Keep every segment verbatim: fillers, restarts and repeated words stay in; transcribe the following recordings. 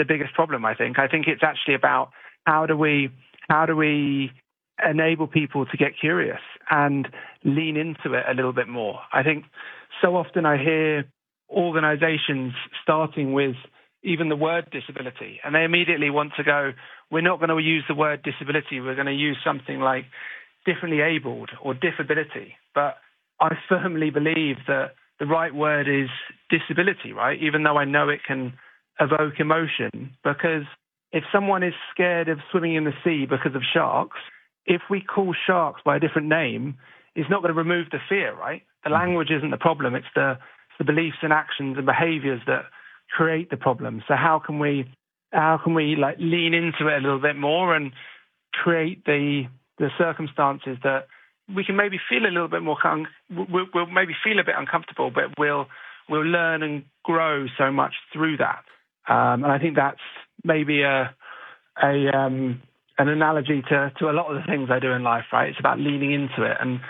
the biggest problem, I think. I think it's actually about how do we how do we enable people to get curious and lean into it a little bit more. I think so often I hear organizations starting with even the word disability, and they immediately want to go, we're not going to use the word disability, we're going to use something like differently abled or disability. But I firmly believe that the right word is disability, right? Even though I know it can evoke emotion, because if someone is scared of swimming in the sea because of sharks, if we call sharks by a different name, it's not going to remove the fear, right? The language isn't the problem. It's the, it's the beliefs and actions and behaviors that create the problem. So how can we, how can we like lean into it a little bit more and create the the circumstances that we can maybe feel a little bit more, con- we'll, we'll maybe feel a bit uncomfortable, but we'll we'll learn and grow so much through that. Um, and I think that's maybe a a um, an analogy to to a lot of the things I do in life, right? It's about leaning into it, and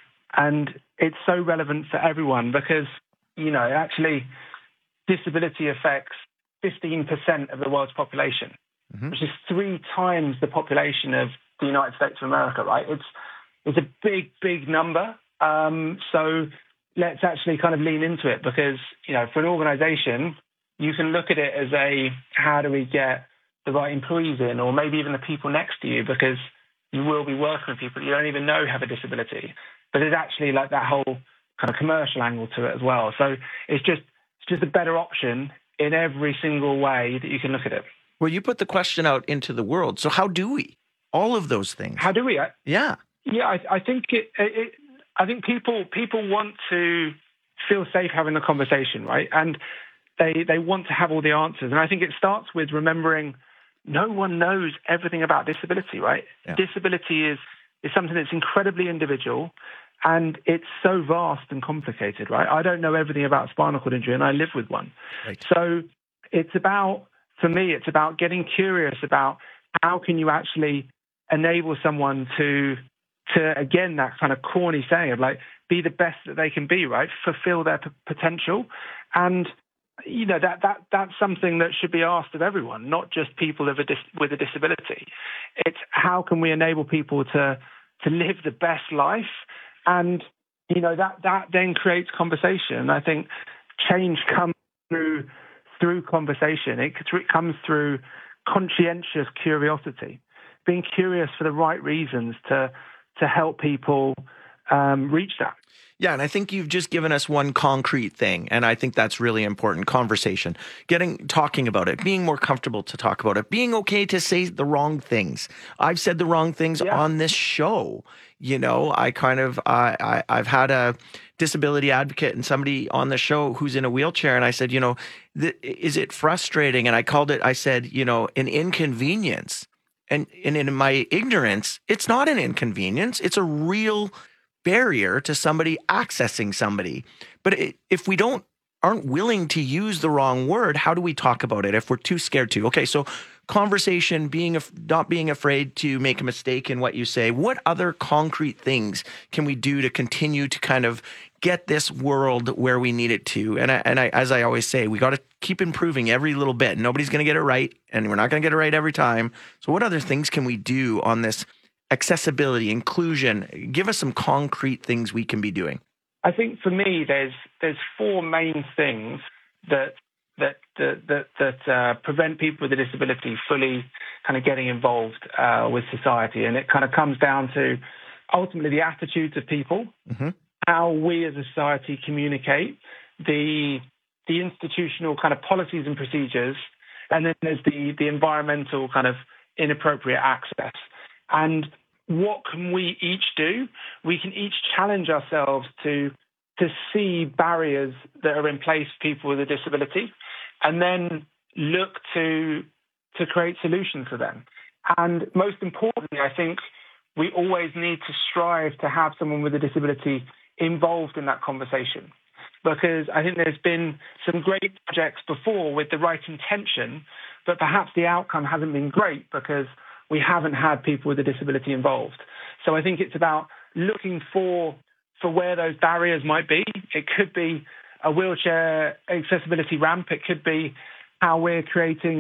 and it's so relevant for everyone because, you know, actually disability affects fifteen percent of the world's population, mm-hmm. which is three times the population of the United States of America, right? It's it's a big, big number. Um, so let's actually kind of lean into it because, you know, for an organization, you can look at it as a, how do we get the right employees in, or maybe even the people next to you, because you will be working with people you don't even know have a disability. But there's actually like that whole kind of commercial angle to it as well. So it's just it's just a better option in every single way that you can look at it. Well, you put the question out into the world. So how do we? All of those things. How do we? I, yeah. Yeah, I, I think it, it. I think people people want to feel safe having the conversation, right? And they they want to have all the answers. And I think it starts with remembering no one knows everything about disability, right? Yeah. Disability is is something that's incredibly individual, and it's so vast and complicated, right? I don't know everything about spinal cord injury, and I live with one. Right. So it's about, for me, it's about getting curious about how can you actually enable someone to, to again, that kind of corny saying of like, be the best that they can be, right? Fulfill their p- potential. And, you know, that that that's something that should be asked of everyone, not just people with a, dis- with a disability. It's how can we enable people to to live the best life? And, you know, that, that then creates conversation. I think change comes through through conversation. It, it comes through conscientious curiosity, being curious for the right reasons to to help people um, reach that. Yeah, and I think you've just given us one concrete thing, and I think that's really important. Conversation, getting, talking about it, being more comfortable to talk about it, being okay to say the wrong things. I've said the wrong things yeah. on this show. You know, I kind of, I, I, I've had a disability advocate and somebody on the show who's in a wheelchair, and I said, you know, th- is it frustrating? And I called it, I said, you know, an inconvenience. And, and in my ignorance, it's not an inconvenience. It's a real barrier to somebody accessing somebody. But it, if we don't aren't willing to use the wrong word, how do we talk about it if we're too scared to? Okay, so conversation, being not being afraid to make a mistake in what you say. What other concrete things can we do to continue to kind of get this world where we need it to? And I, and I, as I always say, we got to keep improving every little bit. Nobody's going to get it right, and we're not going to get it right every time. So what other things can we do on this accessibility, inclusion? Give us some concrete things we can be doing. I think for me, there's there's four main things that that that that, that uh, prevent people with a disability fully kind of getting involved uh, with society, and it kind of comes down to ultimately the attitudes of people, mm-hmm. how we as a society communicate, the the institutional kind of policies and procedures, and then there's the the environmental kind of inappropriate access. And what can we each do? We can each challenge ourselves to to see barriers that are in place for people with a disability, and then look to to create solutions for them. And most importantly, I think we always need to strive to have someone with a disability involved in that conversation, because I think there's been some great projects before with the right intention, but perhaps the outcome hasn't been great because we haven't had people with a disability involved. So I think it's about looking for for where those barriers might be. It could be a wheelchair accessibility ramp. It could be how we're creating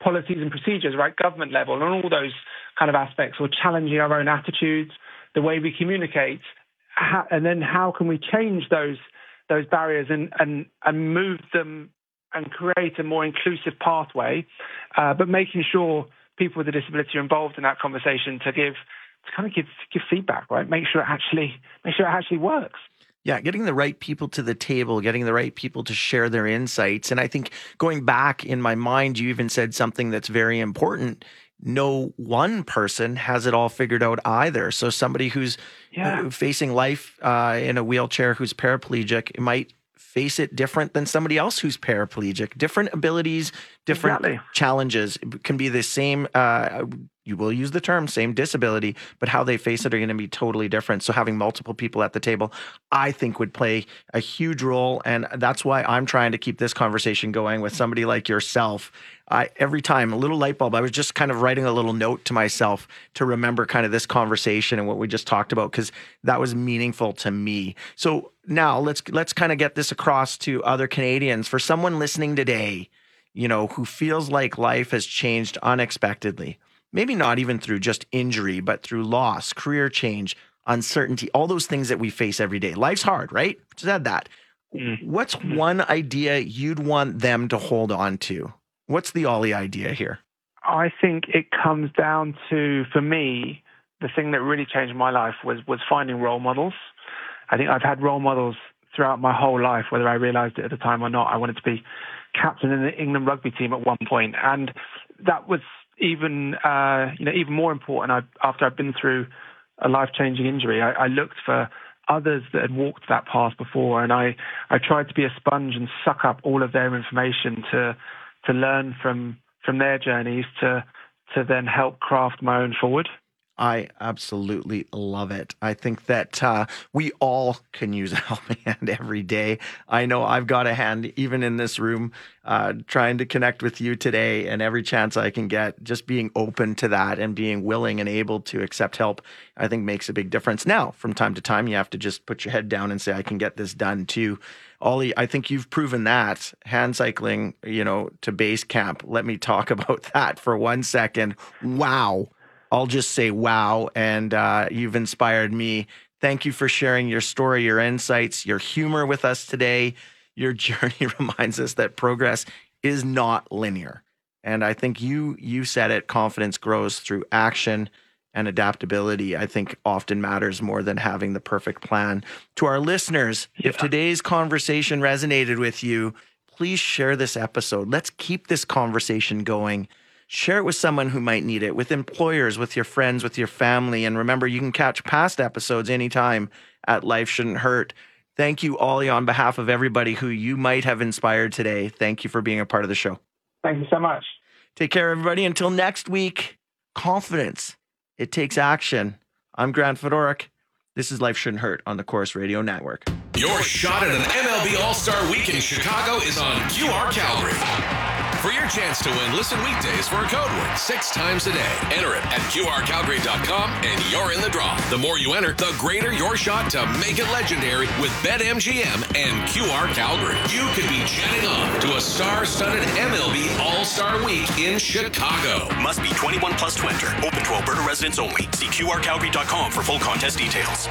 policies and procedures, right, government level, and all those kind of aspects, or challenging our own attitudes, the way we communicate, how, and then how can we change those those barriers and and, and move them and create a more inclusive pathway, uh, but making sure people with a disability are involved in that conversation to give to kind of give give feedback, right? Make sure it actually make sure it actually works. Yeah, getting the right people to the table, getting the right people to share their insights. And I think going back in my mind, you even said something that's very important. No one person has it all figured out either. So somebody who's yeah. facing life uh, in a wheelchair, who's paraplegic, might face it different than somebody else who's paraplegic. Different abilities, different exactly. challenges. It can be the same, uh, you will use the term, same disability, but how they face it are going to be totally different. So having multiple people at the table, I think, would play a huge role. And that's why I'm trying to keep this conversation going with somebody like yourself. I, every time, a little light bulb, I was just kind of writing a little note to myself to remember kind of this conversation and what we just talked about, because that was meaningful to me. So now let's let's kind of get this across to other Canadians. For someone listening today, you know, who feels like life has changed unexpectedly, maybe not even through just injury, but through loss, career change, uncertainty, all those things that we face every day. Life's hard, right? Said that. Mm. What's one idea you'd want them to hold on to? What's the Ollie idea here? I think it comes down to, for me, the thing that really changed my life was was finding role models. I think I've had role models throughout my whole life, whether I realized it at the time or not. I wanted to be captain in the England rugby team at one point, and that was even uh, you know even more important. I, after I've been through a life-changing injury, I, I looked for others that had walked that path before, and I, I tried to be a sponge and suck up all of their information to to learn from from their journeys to to then help craft my own forward. I absolutely love it. I think that uh, we all can use a helping hand every day. I know I've got a hand even in this room uh, trying to connect with you today, and every chance I can get, just being open to that and being willing and able to accept help, I think makes a big difference. Now, from time to time, you have to just put your head down and say, I can get this done too. Ollie, I think you've proven that. Hand cycling, you know, to base camp. Let me talk about that for one second. Wow. I'll just say wow, and uh, you've inspired me. Thank you for sharing your story, your insights, your humor with us today. Your journey reminds us that progress is not linear. And I think you you said it, confidence grows through action, and adaptability, I think, often matters more than having the perfect plan. To our listeners, yeah. if today's conversation resonated with you, please share this episode. Let's keep this conversation going. Share it with someone who might need it, with employers, with your friends, with your family. And remember, you can catch past episodes anytime at Life Shouldn't Hurt. Thank you, Ollie, on behalf of everybody who you might have inspired today. Thank you for being a part of the show. Thank you so much. Take care, everybody. Until next week, confidence. It takes action. I'm Grant Fedoruk. This is Life Shouldn't Hurt on the Corus Radio Network. Your shot at an M L B All-Star Week in Chicago is on Q R Calgary. For your chance to win, listen weekdays for a code word six times a day. Enter it at Q R Calgary dot com and you're in the draw. The more you enter, the greater your shot to make it legendary with BetMGM and Q R Calgary. You could be jetting off to a star-studded M L B All-Star Week in Chicago. Must be twenty-one plus to enter. Open to Alberta residents only. See Q R Calgary dot com for full contest details.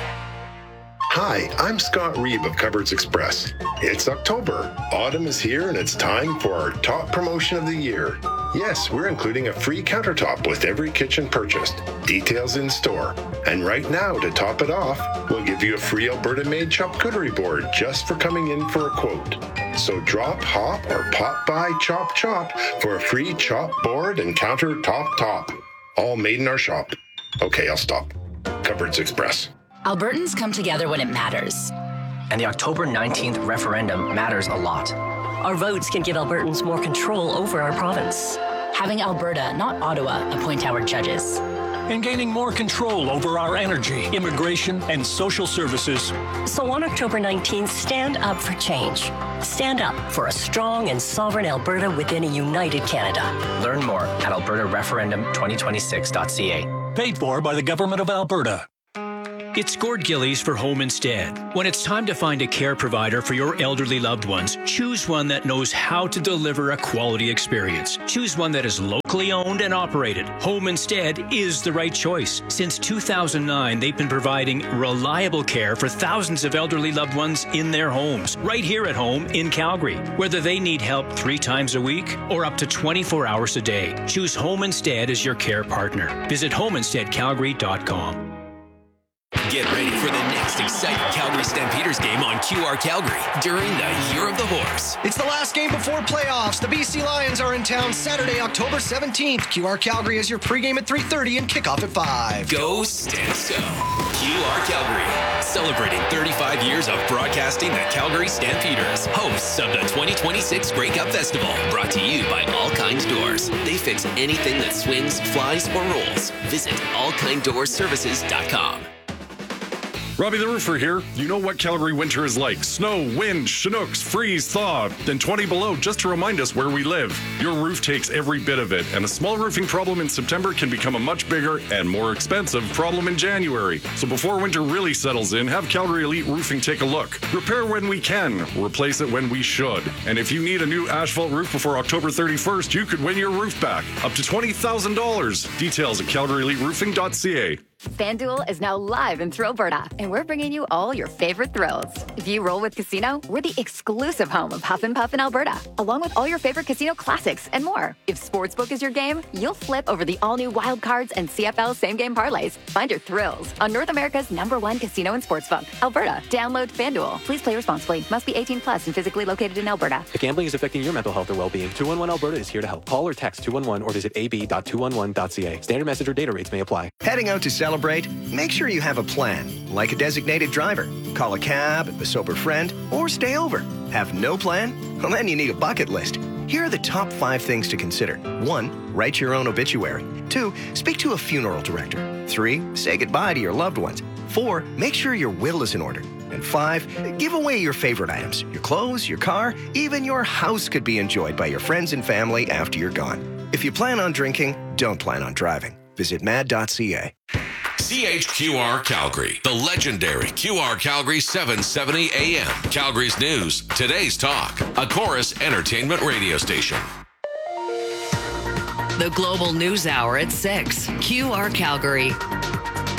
Hi, I'm Scott Reeb of Cupboards Express. It's October. Autumn is here and it's time for our top promotion of the year. Yes, we're including a free countertop with every kitchen purchased. Details in store. And right now, to top it off, we'll give you a free Alberta-made charcuterie board just for coming in for a quote. So drop, hop, or pop by Chop Chop for a free chop board and countertop top. All made in our shop. Okay, I'll stop. Cupboards Express. Albertans come together when it matters. And the October nineteenth referendum matters a lot. Our votes can give Albertans more control over our province. Having Alberta, not Ottawa, appoint our judges. And gaining more control over our energy, immigration, and social services. So on October nineteenth, stand up for change. Stand up for a strong and sovereign Alberta within a united Canada. Learn more at alberta referendum twenty twenty-six dot c a. Paid for by the Government of Alberta. It's Gord Gillies for Home Instead. When it's time to find a care provider for your elderly loved ones, choose one that knows how to deliver a quality experience. Choose one that is locally owned and operated. Home Instead is the right choice. Since two thousand nine, they've been providing reliable care for thousands of elderly loved ones in their homes, right here at home in Calgary. Whether they need help three times a week or up to twenty-four hours a day, choose Home Instead as your care partner. Visit home instead calgary dot com. Get ready for the next exciting Calgary Stampeders game on Q R Calgary during the Year of the Horse. It's the last game before playoffs. The B C Lions are in town Saturday, October seventeenth. Q R Calgary is your pregame at three thirty and kickoff at five. Go Stamps Go. Q R Calgary, celebrating thirty-five years of broadcasting the Calgary Stampeders, hosts of the twenty twenty-six Grey Cup Festival, brought to you by All Kinds Doors. They fix anything that swings, flies, or rolls. Visit all kind doors services dot com. Robbie the Roofer here. You know what Calgary winter is like. Snow, wind, Chinooks, freeze, thaw, then twenty below just to remind us where we live. Your roof takes every bit of it, and a small roofing problem in September can become a much bigger and more expensive problem in January. So before winter really settles in, have Calgary Elite Roofing take a look. Repair when we can, replace it when we should. And if you need a new asphalt roof before October thirty-first, you could win your roof back. Up to twenty thousand dollars. Details at calgary elite roofing dot c a. FanDuel is now live in Thrillberta, and we're bringing you all your favorite thrills. If you roll with Casino, we're the exclusive home of Huff and Puff in Alberta, along with all your favorite casino classics and more. If Sportsbook is your game, you'll flip over the all-new Wild Cards and C F L same-game parlays. Find your thrills on North America's number one casino and sportsbook, Alberta. Download FanDuel. Please play responsibly. Must be eighteen plus and physically located in Alberta. If gambling is affecting your mental health or well-being, two one one Alberta is here to help. Call or text two one one or visit a b dot two one one dot c a. Standard message or data rates may apply. Heading out to celebrate? Make sure you have a plan, like a designated driver. Call a cab, a sober friend, or stay over. Have no plan? Well, then you need a bucket list. Here are the top five things to consider. One, write your own obituary. Two, speak to a funeral director. Three, say goodbye to your loved ones. Four, make sure your will is in order. And five, give away your favorite items. Your clothes, your car, even your house could be enjoyed by your friends and family after you're gone. If you plan on drinking, don't plan on driving. Visit mad dot c a. C H Q R Calgary, the legendary Q R Calgary seven seventy A M. Calgary's news, today's talk, a Chorus entertainment radio station. The Global News Hour at six. Q R Calgary.